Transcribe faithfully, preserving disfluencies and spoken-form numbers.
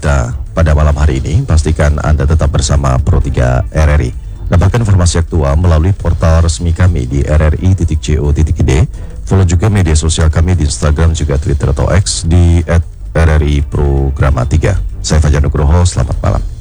kita pada malam hari ini. Pastikan Anda tetap bersama Pro tiga R R I. Dapatkan informasi aktual melalui portal resmi kami di r r i titik co titik i d. Follow juga media sosial kami di Instagram juga Twitter atau X di et r r i programa tiga. Saya Fajar Nugroho, selamat malam.